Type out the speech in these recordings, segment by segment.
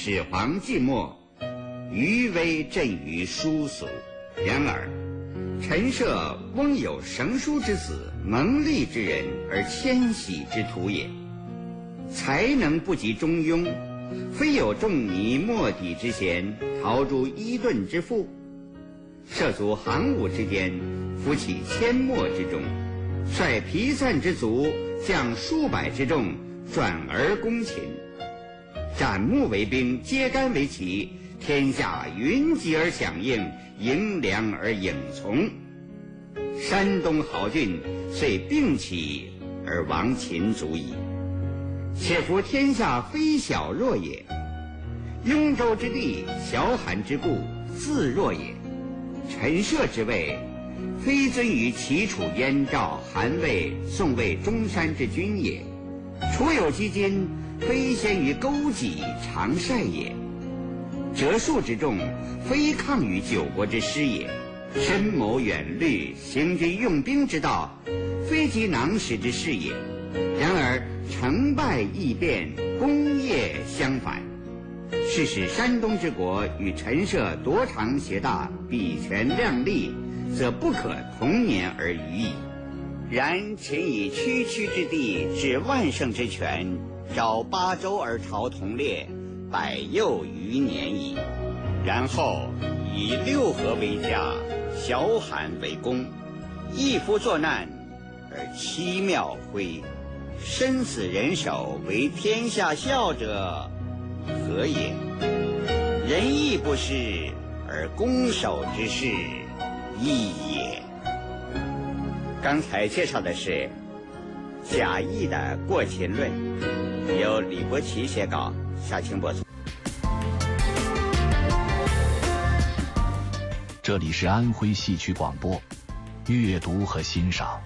始皇寂寞，余威震于殊俗。然而陈涉翁有绳书之子，蒙历之人，而迁徙之徒也。才能不及中庸，非有仲尼墨砥之贤，陶朱伊顿之富。涉足行伍之间，扶起阡陌之中，率疲散之卒，将数百之众，转而攻秦。斩木为兵，揭竿为旗，天下云集而响应，迎梁而影从。山东豪俊遂并起而亡秦族矣。且夫天下非小弱也，雍州之地，崤函之故，自弱也。陈涉之位，非尊于齐楚燕赵韩魏宋魏中山之君也，楚有基金，非先于勾稽长晒也。折数之众，非抗于九国之师也。深谋远虑，行军用兵之道，非及囊使之事也。然而成败易变，功业相反，是使山东之国与陈涉夺长挟大，比权量力，则不可同年而语矣。然秦以区区之地置万乘之权，招八州而朝同列，100余年矣。然后以六合为家，崤函为宫，一夫作难而七庙徽，身死人手为天下笑者，何也？仁义不施而攻守之势，义也。刚才介绍的是贾谊的《过秦论》，由李伯奇写稿，夏青播送。 这里是安徽戏曲广播，阅读和欣赏。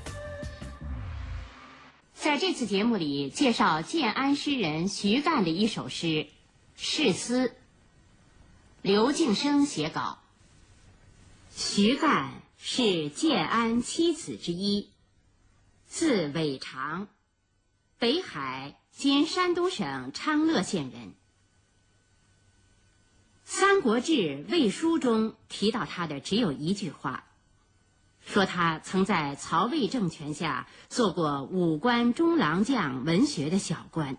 在这次节目里，介绍建安诗人徐干的一首诗《誓思》，刘敬生写稿。徐干是建安七子之一，字伟长，北海今山东省昌乐县人。《三国志·魏书》中提到他的只有一句话，说他曾在曹魏政权下做过武官中郎将文学的小官。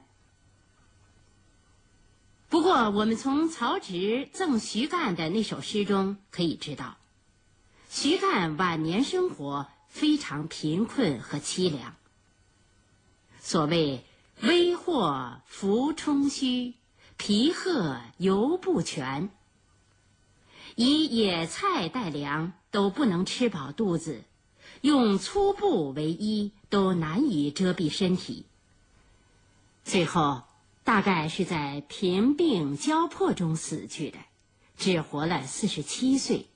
不过我们从曹植赠徐干的那首诗中可以知道，徐干晚年生活非常贫困和凄凉。所谓微货浮充虚，皮褐犹不全，以野菜代粮都不能吃饱肚子，用粗布为衣都难以遮蔽身体。最后大概是在贫病交迫中死去的，只活了47岁。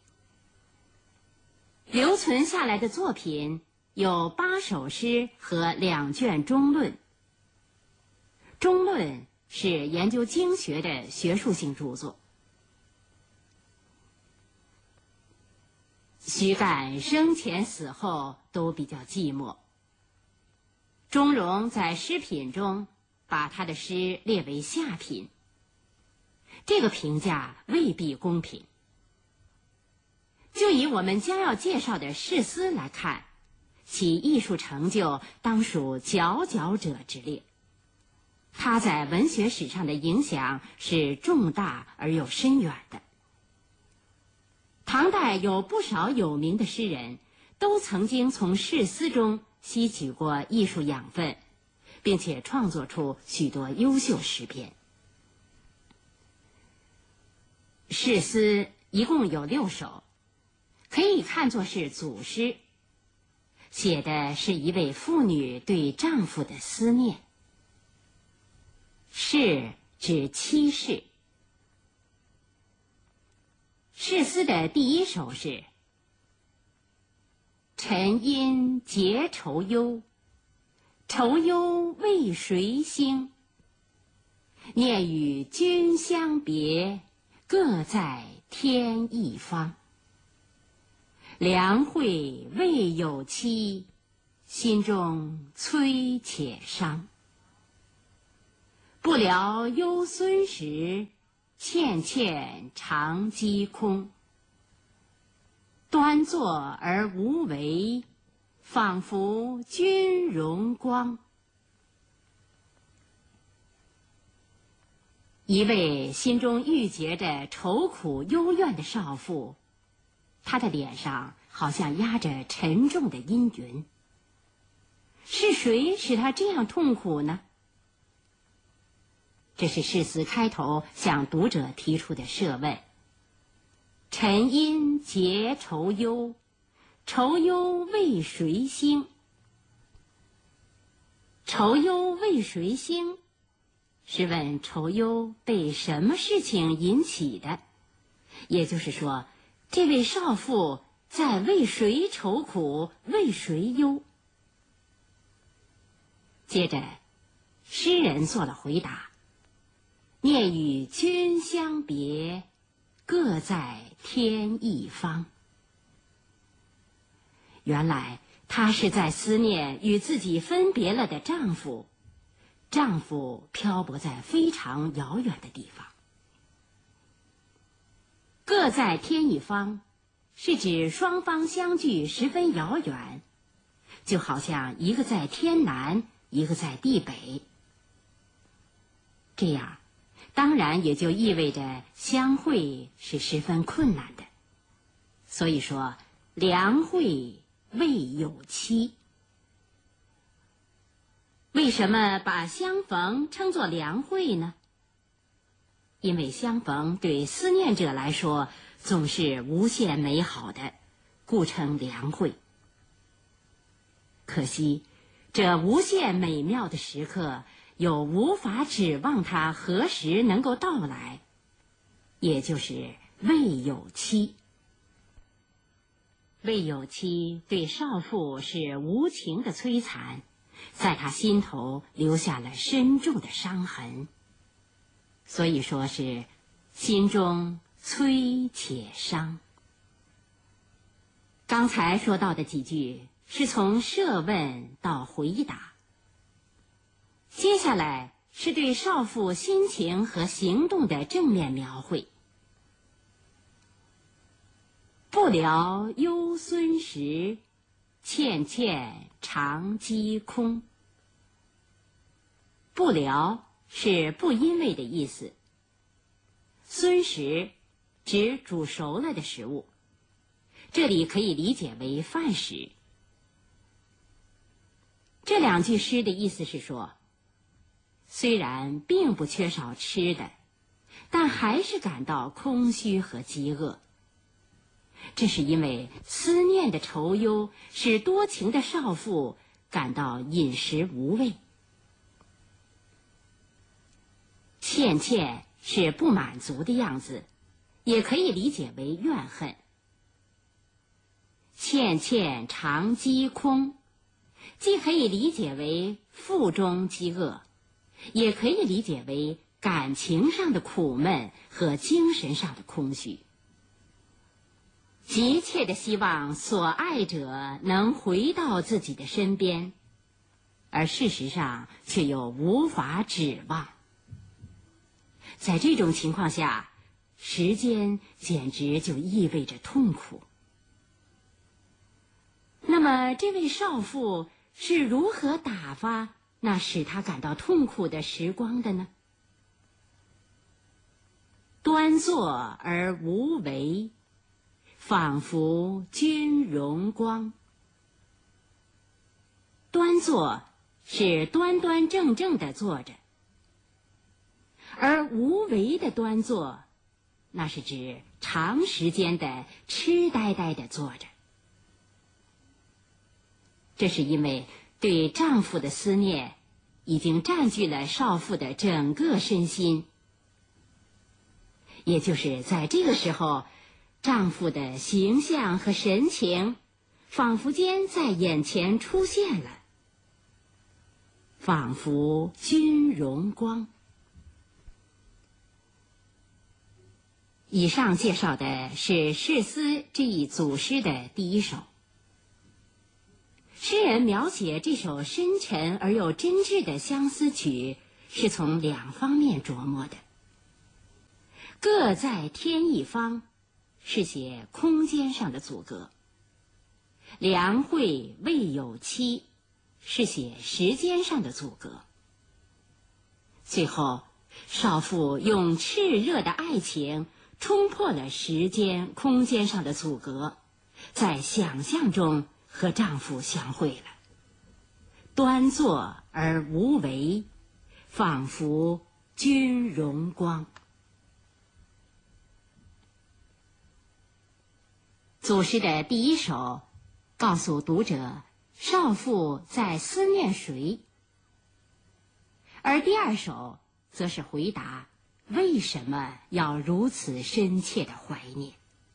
留存下来的作品有8首诗和2卷中论。中论是研究经学的学术性著作。徐干生前死后都比较寂寞。钟嵘在诗品中把他的诗列为下品，这个评价未必公平。就以我们将要介绍的《誓思》来看，其艺术成就当属佼佼者之列。他在文学史上的影响是重大而又深远的。唐代有不少有名的诗人都曾经从誓思中吸取过艺术养分，并且创作出许多优秀诗篇。誓思一共有6首，可以看作是组诗，写的是一位妇女对丈夫的思念。誓指妻室。誓思的第1首是：臣因结愁忧，愁忧为谁兴？念与君相别，各在天一方。良会未有期，心中催且伤。不聊忧孙时， 倩倩长击空。端坐而无为，仿佛君荣光。一位心中郁结着愁苦幽怨的少妇，她的脸上好像压着沉重的阴云。是谁使她这样痛苦呢？这是诗词开头向读者提出的设问。沉因结愁忧，愁忧为谁兴？愁忧为谁兴？是问愁忧被什么事情引起的，也就是说，这位少妇在为谁愁苦，为谁忧？接着，诗人做了回答：念与君相别，各在天一方。原来她是在思念与自己分别了的丈夫，丈夫漂泊在非常遥远的地方。各在天一方，是指双方相距十分遥远，就好像一个在天南，一个在地北。这样，当然也就意味着相会是十分困难的。所以说，良会未有期。为什么把相逢称作良会呢？因为相逢对思念者来说总是无限美好的，故称良会。可惜，这无限美妙的时刻又无法指望它何时能够到来，也就是未有期。未有期对少妇是无情的摧残，在他心头留下了深重的伤痕，所以说是心中摧且伤。刚才说到的几句是从设问到回答，接下来是对少妇心情和行动的正面描绘。不聊忧孙时，倩倩长击空。不聊是不因为的意思，孙时指煮熟了的食物，这里可以理解为饭食。这两句诗的意思是说，虽然并不缺少吃的，但还是感到空虚和饥饿。这是因为思念的愁忧使多情的少妇感到饮食无味。倩倩是不满足的样子，也可以理解为怨恨。倩倩长饥空，既可以理解为腹中饥饿，也可以理解为感情上的苦闷和精神上的空虚。急切地希望所爱者能回到自己的身边，而事实上却又无法指望。在这种情况下，时间简直就意味着痛苦。那么这位少妇是如何打发那使她感到痛苦的时光的呢？端坐而无为，仿佛君荣光。端坐是端端正正地坐着，而无为的端坐，那是指长时间的痴呆呆地坐着。这是因为对丈夫的思念已经占据了少妇的整个身心，也就是在这个时候，丈夫的形象和神情仿佛间在眼前出现了，仿佛君荣光。以上介绍的是《誓思》这一组诗的第一首。诗人描写这首深沉而又真挚的相思曲，是从两方面琢磨的。 各在天一方是写空间上的阻隔，良会未有期是写时间上的阻隔。最后，少妇用炽热的爱情冲破了时间、空间上的阻隔，在想象中和丈夫相会了。端坐而无为，仿佛君荣光。组诗的第一首告诉读者少妇在思念谁，而第二首则是回答为什么要如此深切的怀念。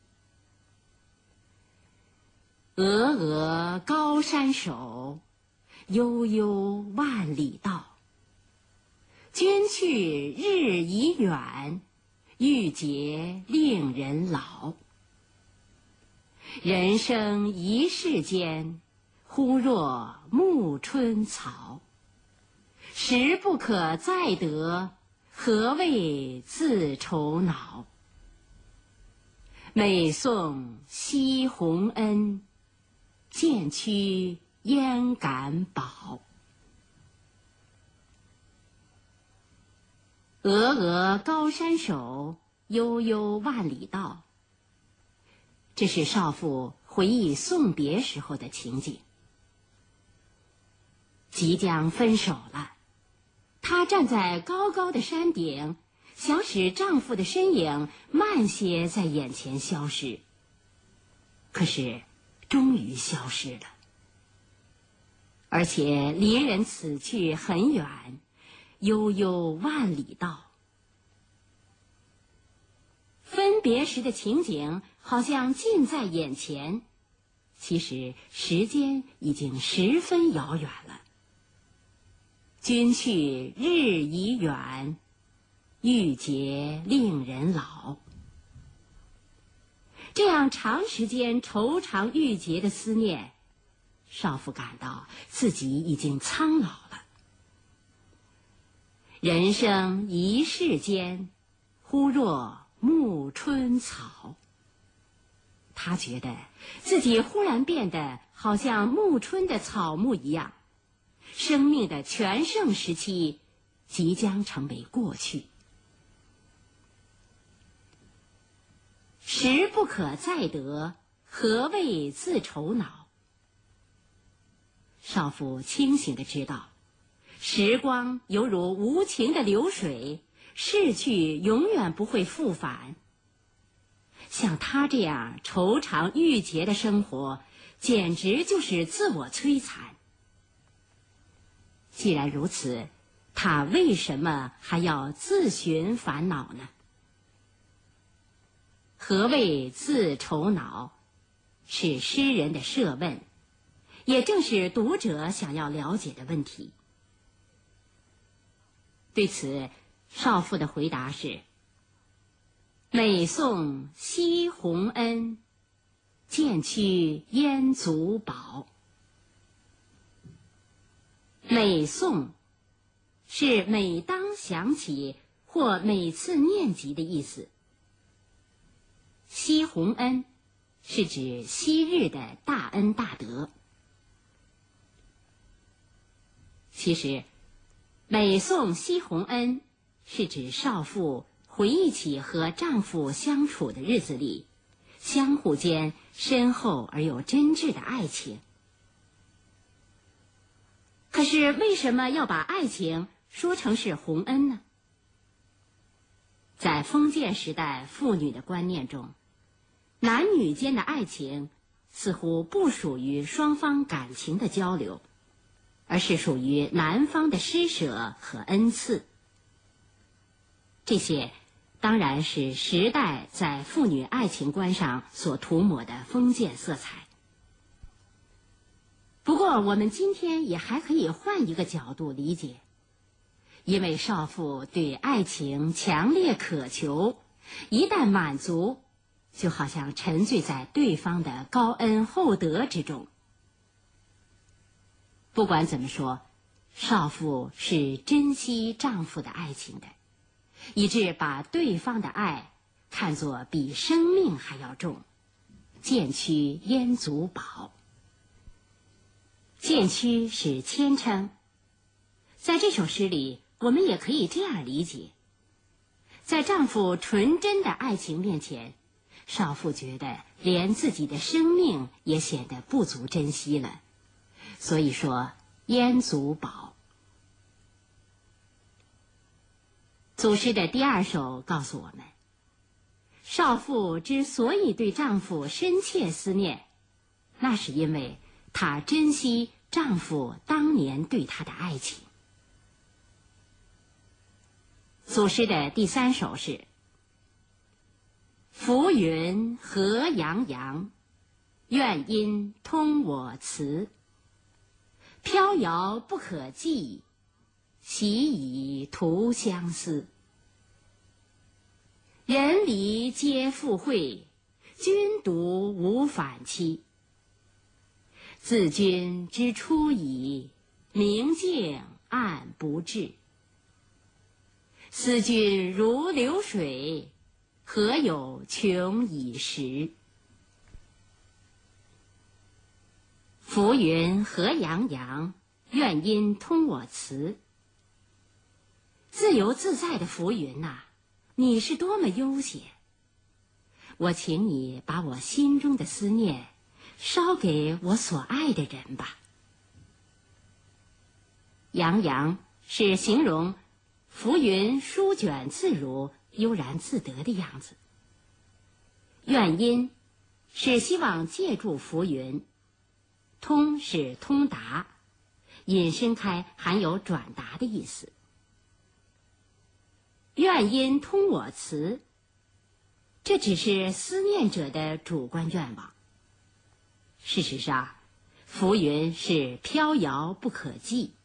峨峨高山首，悠悠万里道。君去日已远，欲结令人老。人生一世间，忽若暮春草。时不可再得，何谓自愁恼？每诵惜洪恩，渐趋焉敢保？峨峨高山首，悠悠万里道。这是少妇回忆送别时候的情景。即将分手了，她站在高高的山顶，想使丈夫的身影慢些在眼前消失。可是，终于消失了。而且离人此去很远，悠悠万里道。分别时的情景好像近在眼前，其实时间已经十分遥远了。君去日已远，欲结令人老。这样长时间愁肠郁结的思念，少妇感到自己已经苍老了。人生一世间，忽若暮春草。她觉得自己忽然变得好像暮春的草木一样，生命的全盛时期即将成为过去。时不可再得，何谓自愁恼？少妇清醒地知道，时光犹如无情的流水，逝去永远不会复返。像她这样愁肠郁结的生活，简直就是自我摧残。既然如此，她为什么还要自寻烦恼呢？何谓自愁恼？是诗人的设问，也正是读者想要了解的问题。对此，少妇的回答是：每诵惜洪恩，渐趋焉足保。每诵是每当想起或每次念及的意思。惜洪恩是指昔日的大恩大德。其实，每诵惜洪恩是指少妇回忆起和丈夫相处的日子里，相互间深厚而又真挚的爱情。可是为什么要把爱情说成是洪恩呢？在封建时代妇女的观念中，男女间的爱情似乎不属于双方感情的交流，而是属于男方的施舍和恩赐。这些当然是时代在妇女爱情观上所涂抹的封建色彩。不过我们今天也还可以换一个角度理解，因为少妇对爱情强烈渴求，一旦满足，就好像沉醉在对方的高恩厚德之中。不管怎么说，少妇是珍惜丈夫的爱情的，以致把对方的爱看作比生命还要重，渐趋燕祖宝。渐趋是谦称，在这首诗里，我们也可以这样理解：在丈夫纯真的爱情面前，少妇觉得连自己的生命也显得不足珍惜了，所以说燕祖宝。祖诗的第二首告诉我们，少妇之所以对丈夫深切思念，那是因为她珍惜丈夫当年对她的爱情。祖诗的第三首是：浮云何洋洋，愿因通我词。飘摇不可寄，习以徒相思。人离皆复会，君独无反期。自君之出矣，明镜暗不至。思君如流水，何有穷已时。浮云何洋洋，愿因通我词。自由自在的浮云呐，你是多么悠闲！我请你把我心中的思念捎给我所爱的人吧。洋洋是形容浮云舒卷自如、悠然自得的样子。愿因是希望借助浮云，通是通达，引申开含有转达的意思。愿因通我词，这只是思念者的主观愿望。事实上，浮云是飘摇不可寄，